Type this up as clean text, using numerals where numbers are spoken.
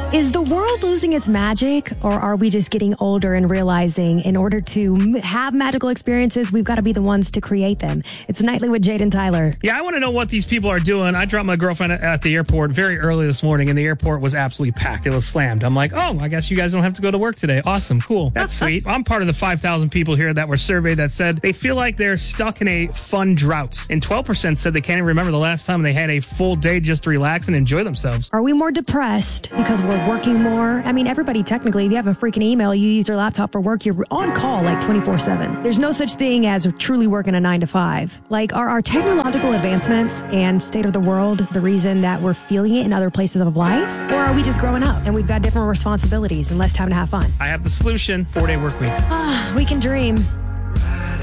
Is the world losing its magic, or are we just getting older and realizing in order to have magical experiences, we've got to be the ones to create them? It's Nightly with Jade and Tyler. Yeah, I want to know what these people are doing. I dropped my girlfriend at the airport very early this morning, and the airport was absolutely packed. It was slammed. I'm like, oh, I guess you guys don't have to go to work today. Awesome. Cool. That's sweet. I'm part of the 5,000 people here that were surveyed that said they feel like they're stuck in a fun drought. And 12% said they can't even remember the last time they had a full day just to relax and enjoy themselves. Are we more depressed because we're working more? I mean, everybody technically, if you have a freaking email, you use your laptop for work, you're on call like 24/7. There's no such thing as truly working a 9 to 5. Like, are our technological advancements and state of the world the reason that we're feeling it in other places of life? Or are we just growing up and we've got different responsibilities and less time to have fun? I have the solution: 4-day work weeks. We can dream.